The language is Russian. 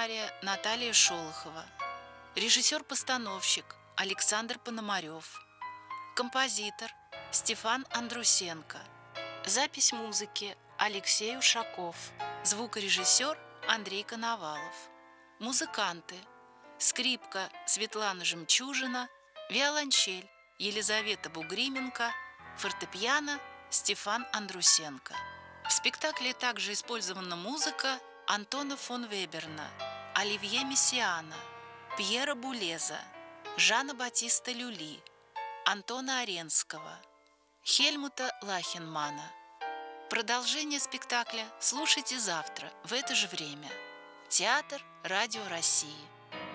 сценария Наталья Шолохова. Режиссер-постановщик Александр Пономарев. Композитор Стефан Андрусенко. Запись музыки Алексей Ушаков. Звукорежиссер Андрей Коновалов. Музыканты: скрипка Светлана Жемчужина, виолончель Елизавета Бугрименко, фортепиано Стефан Андрусенко. В спектакле также использована музыка Антона фон Веберна, Оливье Мессиана, Пьера Булеза, Жана Батиста Люли, Антона Аренского, Хельмута Лахенмана. Продолжение спектакля слушайте завтра в это же время. Театр Радио России.